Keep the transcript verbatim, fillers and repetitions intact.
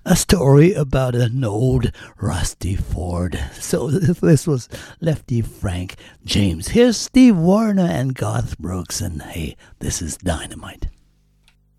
a story about an old rusty Ford. So this was Lefty Frank James. Here's Steve Wariner and Garth Brooks, and hey, this is Dynamite.